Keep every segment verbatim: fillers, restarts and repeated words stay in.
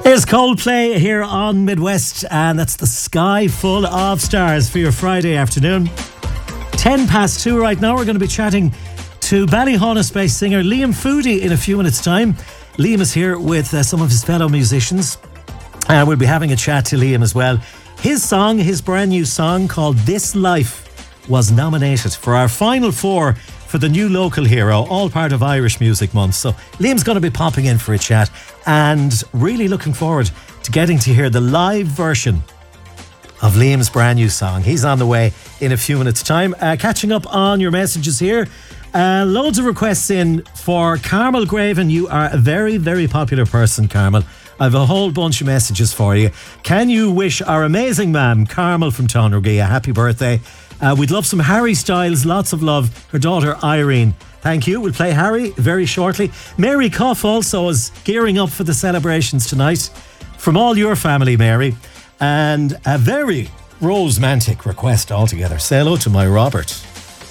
There's Coldplay here on Midwest, and that's the sky full of stars for your Friday afternoon. Ten past two right now. We're going to be chatting to Ballyhaunis-based singer Liam Foodie in a few minutes' time. Liam is here with uh, some of his fellow musicians, and we'll be having a chat to Liam as well. His song, his brand new song called This Life, was nominated for our final four for the new local hero, all part of Irish Music Month. So Liam's going to be popping in for a chat, and really looking forward to getting to hear the live version of Liam's brand new song. He's on the way in a few minutes' time. Uh, catching up on your messages here. Uh, loads of requests in for Carmel Graven. You are a very, very popular person, Carmel. I have a whole bunch of messages for you. Can you wish our amazing ma'am, Carmel from Tonrugee, a happy birthday? Uh, we'd love some Harry Styles, lots of love. Her daughter Irene. Thank you. We'll play Harry very shortly. Mary Cuff also is gearing up for the celebrations tonight. From all your family, Mary. And a very romantic request altogether. Say hello to my Robert.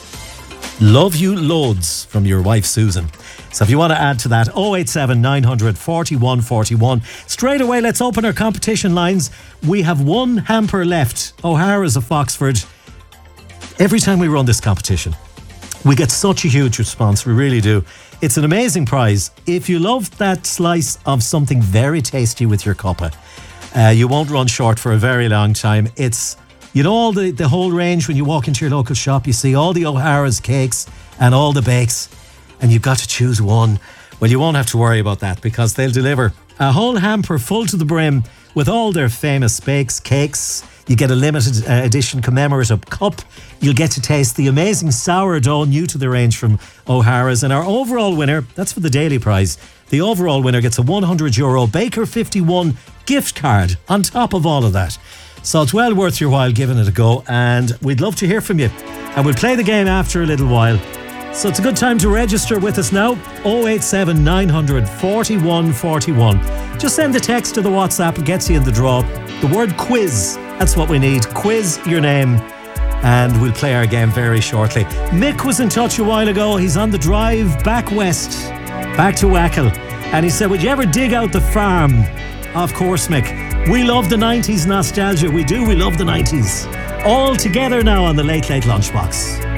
Love you loads from your wife Susan. So if you want to add to that, oh eight seven nine hundred forty-one forty-one. Straight away, let's open our competition lines. We have one hamper left. O'Hara's of Foxford. Every time we run this competition, we get such a huge response. We really do. It's an amazing prize. If you love that slice of something very tasty with your cuppa, uh, you won't run short for a very long time. It's, you know, all the, the whole range. When you walk into your local shop, you see all the O'Hara's cakes and all the bakes, and you've got to choose one. Well, you won't have to worry about that, because they'll deliver a whole hamper full to the brim with all their famous bakes, cakes. You get a limited uh, edition commemorative cup. You'll get to taste the amazing sourdough, new to the range from O'Hara's. And our overall winner, that's for the daily prize, the overall winner gets a one hundred euro Baker fifty-one gift card on top of all of that. So it's well worth your while giving it a go, and we'd love to hear from you. And we'll play the game after a little while. So it's a good time to register with us now. oh eight seven nine hundred forty-one forty-one. Just send a text to the WhatsApp. It gets you in the draw. The word quiz, that's what we need. Quiz your name, and we'll play our game very shortly. Mick was in touch a while ago. He's on the drive back west, back to Wackle. And he said, would you ever dig out the farm? Of course, Mick. We love the nineties nostalgia. We do. We love the nineties. All together now on the Late Late Lunchbox.